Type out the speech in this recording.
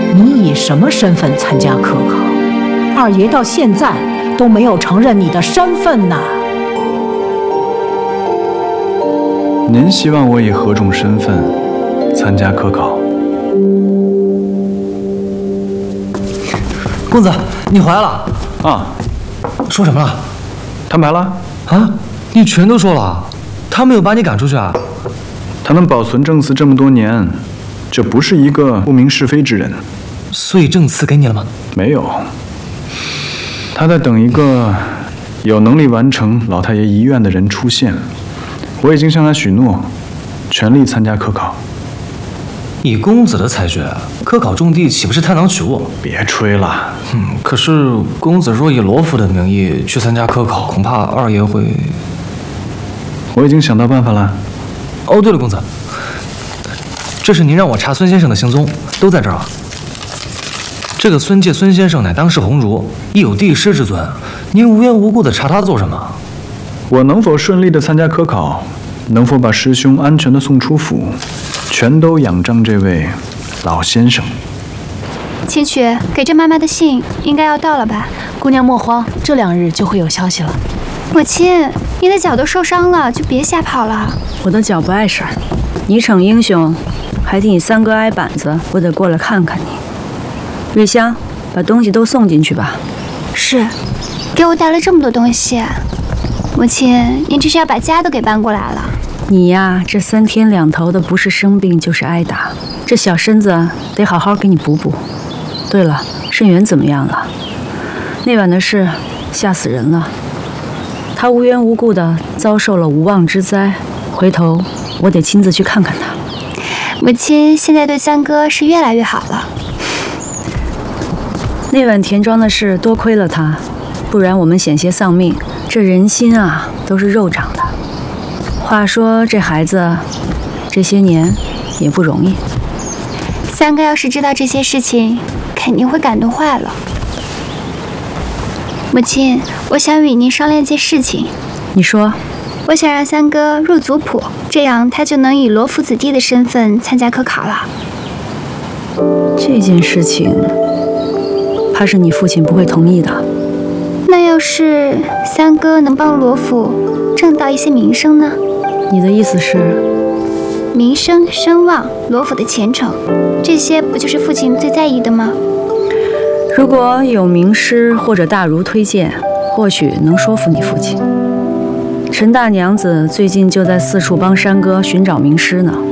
你以什么身份参加科考？二爷到现在都没有承认你的身份呢。 您希望我以何种身份参加科考？ 公子，你回来了啊？ 说什么了？ 摊牌了？ 啊？你全都说了？他没有把你赶出去啊？ 他能保存证词这么多年，这不是一个不明是非之人。 所以证词给你了吗？ 没有。他在等一个有能力完成老太爷遗愿的人出现。我已经向他许诺，全力参加科考。 以公子的才学，科考种地岂不是太囊取物？ 别吹了。 可是公子若以罗府的名义去参加科考，恐怕二爷会…… 我已经想到办法了。 哦，对了，公子，这是您让我查孙先生的行踪，都在这儿啊。这个孙介孙先生乃当世鸿儒，亦有帝师之尊，您无缘无故的查他做什么？ 我能否顺利的参加科考，能否把师兄安全的送出府，全都仰仗这位老先生。 千雪，给这妈妈的信应该要到了吧？ 姑娘莫慌，这2日就会有消息了。 母亲，你的脚都受伤了，就别瞎跑了。 我的脚不碍事儿，你逞英雄，还替你三哥挨板子，我得过来看看你。瑞香，把东西都送进去吧。 是，给我带了这么多东西。母亲，您这是要把家都给搬过来了？ 你呀，这3天2头的，不是生病就是挨打，这小身子得好好给你补补。对了，盛元怎么样了？那晚的事吓死人了，他无缘无故的遭受了无妄之灾，回头我得亲自去看看他。 母亲现在对三哥是越来越好了。 那晚田庄的事多亏了他，不然我们险些丧命。这人心啊，都是肉长的。话说这孩子这些年也不容易。 三哥要是知道这些事情，肯定会感动坏了。母亲，我想与您商量件事情。 你说。 我想让三哥入族谱，这样他就能以罗府子弟的身份参加科考了。 这件事情，怕是你父亲不会同意的。 那要是三哥能帮罗府挣到一些名声呢？ 你的意思是？ 名声、声望、罗府的前程，这些不就是父亲最在意的吗？ 如果有名师或者大儒推荐，或许能说服你父亲。陈大娘子最近就在四处帮山哥寻找名师呢。